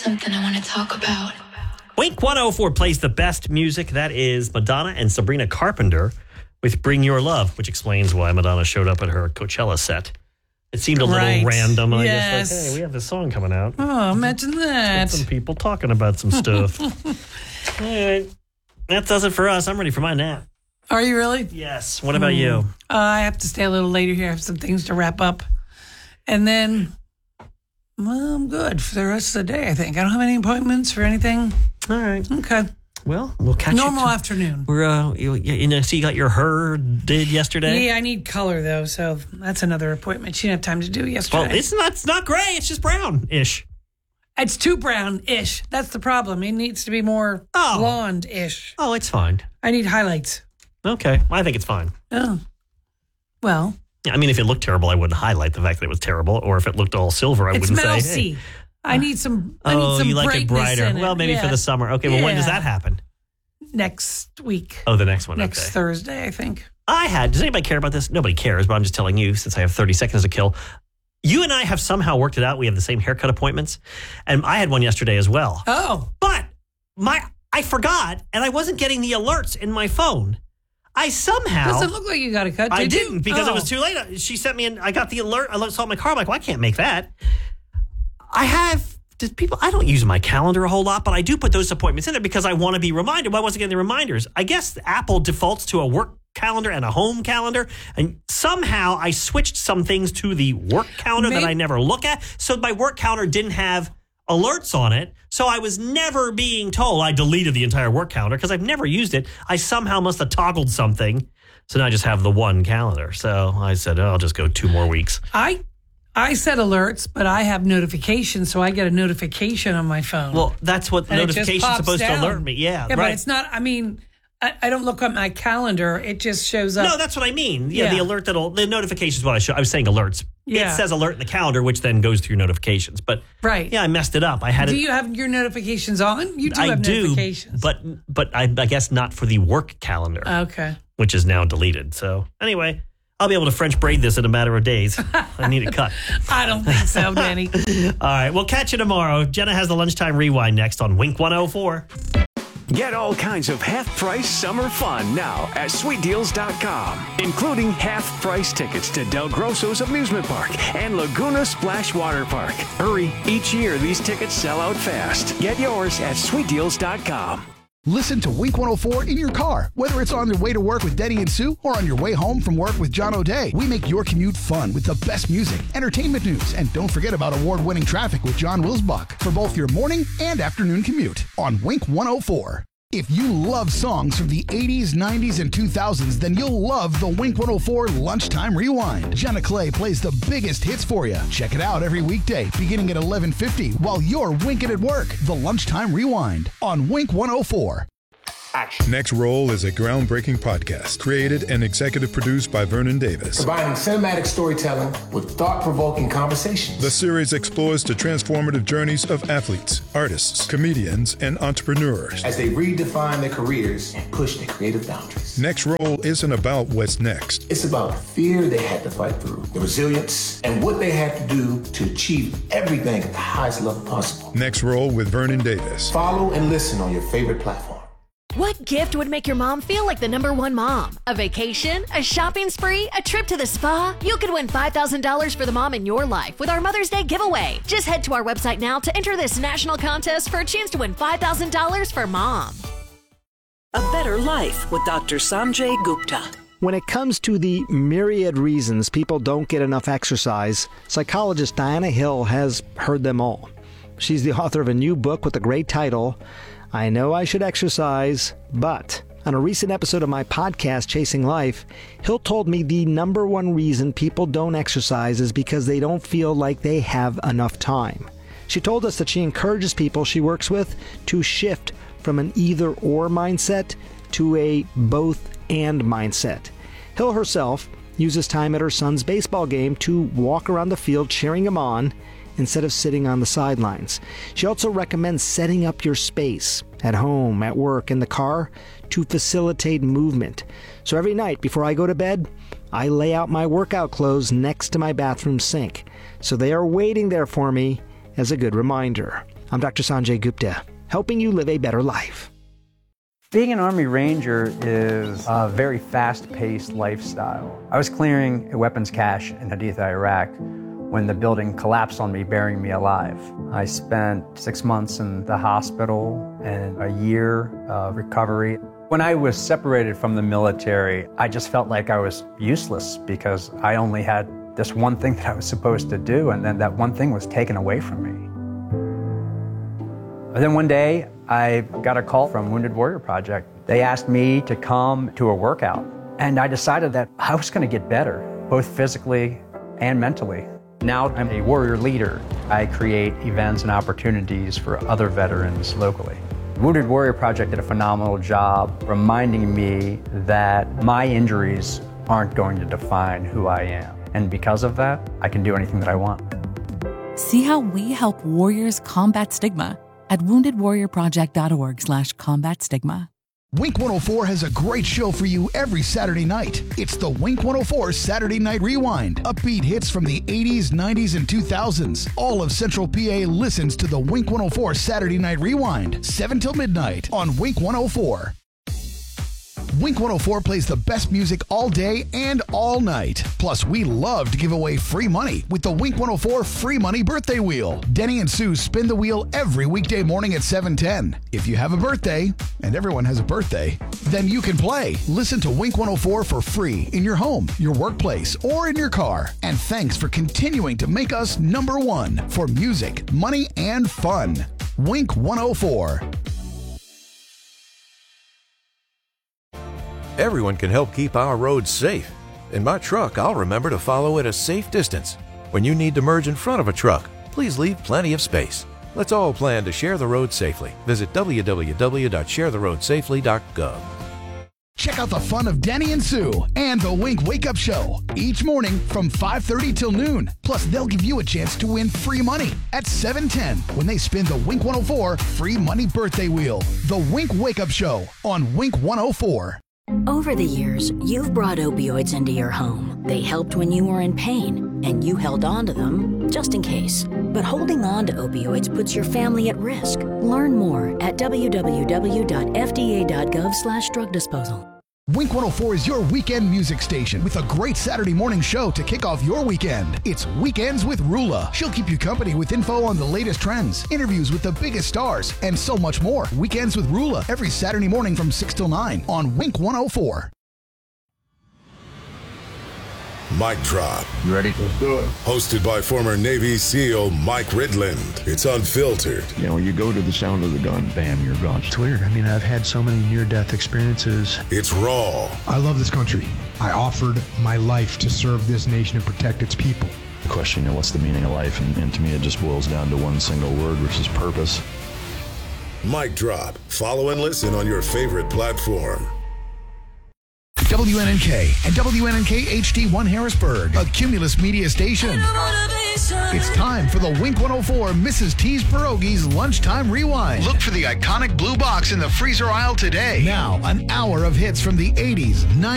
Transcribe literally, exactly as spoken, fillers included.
Something I want to talk about. Wink one oh four plays the best music. That is Madonna and Sabrina Carpenter with Bring Your Love, which explains why Madonna showed up at her Coachella set. It seemed a little right. random. I yes. guess, like, hey, we have this song coming out. Oh, imagine that. Some people talking about some stuff. All right. That does it for us. I'm ready for my nap. Are you really? Yes. What about mm. you? Uh, I have to stay a little later here. I have some things to wrap up. And then, well, I'm good for the rest of the day, I think. I don't have any appointments for anything. All right. Okay. Well, we'll catch Normal you. Normal afternoon. We're, uh, you, you know, so you got your her did yesterday? Yeah, I need color, though, so that's another appointment. She didn't have time to do yesterday. Well, it's not, it's not gray. It's just brown-ish. It's too brown-ish. That's the problem. It needs to be more oh. blonde-ish. Oh, it's fine. I need highlights. Okay. I think it's fine. Oh. Well. Yeah, I mean, if it looked terrible, I wouldn't highlight the fact that it was terrible. Or if it looked all silver, I it's wouldn't say, mousy. hey. I need some I oh, need some you like it brighter. In well, it. maybe yeah. for the summer. Okay, well, yeah. when does that happen? Next week. Oh, the next one. Next okay. Thursday, I think. I had, does anybody care about this? Nobody cares, but I'm just telling you since I have thirty seconds to kill. You and I have somehow worked it out. We have the same haircut appointments. And I had one yesterday as well. Oh. But my I forgot, and I wasn't getting the alerts in my phone. I somehow... Doesn't look like you got a cut, did I you? didn't, because oh. it was too late. She sent me, an, I got the alert. I saw it in my car. I'm like, well, I can't make that. I have... Did people? I don't use my calendar a whole lot, but I do put those appointments in there because I want to be reminded. Why wasn't getting the reminders? I guess Apple defaults to a work calendar and a home calendar, and somehow I switched some things to the work calendar Maybe. that I never look at. So my work calendar didn't have alerts on it, so I was never being told. I deleted the entire work calendar because I've never used it. I somehow must have toggled something, so now I just have the one calendar. So I said, oh, I'll just go two more weeks. I. I set alerts, but I have notifications, so I get a notification on my phone. Well, that's what the notification is supposed down. to alert me. Yeah, yeah, right. But it's not, I mean, I, I don't look at my calendar. It just shows up. No, that's what I mean. Yeah, yeah. the alert that'll, the notification is what I show. I was saying alerts. Yeah. It says alert in the calendar, which then goes through notifications. But right. yeah, I messed it up. I had Do it, you have your notifications on? You do I have do, notifications. but but I, I guess not for the work calendar. Okay. Which is now deleted. So anyway, I'll be able to French braid this in a matter of days. I need a cut. I don't think so, Danny. All right, we'll catch you tomorrow. Jenna has the Lunchtime Rewind next on Wink one oh four. Get all kinds of half-price summer fun now at sweet deals dot com, including half-price tickets to Del Grosso's Amusement Park and Laguna Splash Water Park. Hurry, each year these tickets sell out fast. Get yours at sweet deals dot com. Listen to Wink one oh four in your car, whether it's on your way to work with Denny and Sue or on your way home from work with John O'Day. We make your commute fun with the best music, entertainment news, and don't forget about award-winning traffic with John Wilsbach for both your morning and afternoon commute on Wink one oh four. If you love songs from the eighties, nineties, and two thousands, then you'll love the Wink one oh four Lunchtime Rewind. Jenna Clay plays the biggest hits for you. Check it out every weekday beginning at eleven fifty while you're winking at work. The Lunchtime Rewind on Wink one oh four. Action. Next Roll is a groundbreaking podcast created and executive produced by Vernon Davis. Combining cinematic storytelling with thought-provoking conversations. The series explores the transformative journeys of athletes, artists, comedians, and entrepreneurs as they redefine their careers and push their creative boundaries. Next Roll isn't about what's next. It's about the fear they had to fight through, the resilience, and what they had to do to achieve everything at the highest level possible. Next Roll with Vernon Davis. Follow and listen on your favorite platform. What gift would make your mom feel like the number one mom? A vacation? A shopping spree? A trip to the spa? You could win five thousand dollars for the mom in your life with our Mother's Day giveaway. Just head to our website now to enter this national contest for a chance to win five thousand dollars for mom. A Better Life with Doctor Sanjay Gupta. When it comes to the myriad reasons people don't get enough exercise, psychologist Diana Hill has heard them all. She's the author of a new book with the great title, I Know I Should Exercise, But... On a recent episode of my podcast, Chasing Life, Hill told me the number one reason people don't exercise is because they don't feel like they have enough time. She told us that she encourages people she works with to shift from an either-or mindset to a both-and mindset. Hill herself uses time at her son's baseball game to walk around the field cheering him on instead of sitting on the sidelines. She also recommends setting up your space at home, at work, in the car to facilitate movement. So every night before I go to bed, I lay out my workout clothes next to my bathroom sink. So they are waiting there for me as a good reminder. I'm Doctor Sanjay Gupta, helping you live a better life. Being an Army Ranger is a very fast-paced lifestyle. I was clearing a weapons cache in Haditha, Iraq, when the building collapsed on me, burying me alive. I spent six months in the hospital and a year of recovery. When I was separated from the military, I just felt like I was useless because I only had this one thing that I was supposed to do, and then that one thing was taken away from me. And then one day, I got a call from Wounded Warrior Project. They asked me to come to a workout, and I decided that I was going to get better, both physically and mentally. Now I'm a warrior leader. I create events and opportunities for other veterans locally. Wounded Warrior Project did a phenomenal job reminding me that my injuries aren't going to define who I am. And because of that, I can do anything that I want. See how we help warriors combat stigma at wounded warrior project dot org slash combat stigma. Wink one oh four has a great show for you every Saturday night. It's the Wink one oh four Saturday Night Rewind. Upbeat hits from the eighties, nineties, and two thousands. All of Central P A listens to the Wink one oh four Saturday Night Rewind, seven till midnight on Wink one oh four. Wink one oh four plays the best music all day and all night. Plus, we love to give away free money with the Wink one oh four Free Money Birthday Wheel. Denny and Sue spin the wheel every weekday morning at seven ten. If you have a birthday, and everyone has a birthday, then you can play. Listen to Wink one oh four for free in your home, your workplace, or in your car. And thanks for continuing to make us number one for music, money, and fun. Wink one oh four. Everyone can help keep our roads safe. In my truck, I'll remember to follow at a safe distance. When you need to merge in front of a truck, please leave plenty of space. Let's all plan to share the road safely. Visit w w w dot share the road safely dot gov. Check out the fun of Denny and Sue and the Wink Wake Up Show each morning from five thirty till noon. Plus, they'll give you a chance to win free money at seven ten when they spin the Wink one oh four Free Money Birthday Wheel. The Wink Wake Up Show on Wink one oh four. Over the years, you've brought opioids into your home. They helped when you were in pain, and you held on to them just in case. But holding on to opioids puts your family at risk. Learn more at w w w dot f d a dot gov slash drug disposal. Wink one oh four is your weekend music station with a great Saturday morning show to kick off your weekend. It's Weekends with Rula. She'll keep you company with info on the latest trends, interviews with the biggest stars, and so much more. Weekends with Rula every Saturday morning from six till nine on Wink one oh four. Mic Drop. You ready? Let's do it. Hosted by former Navy SEAL Mike Ridland. It's unfiltered. You know, you go to the sound of the gun, bam, you're gone. It's weird. I mean, I've had so many near-death experiences. It's raw. I love this country. I offered my life to serve this nation and protect its people. The question, you know, what's the meaning of life? And, and to me, it just boils down to one single word, which is purpose. Mic Drop. Follow and listen on your favorite platform. W N N K and W N N K H D one Harrisburg, a Cumulus media station. It's time for the Wink one oh four Missus T's Pierogies Lunchtime Rewind. Look for the iconic blue box in the freezer aisle today. Now, an hour of hits from the eighties, nineties,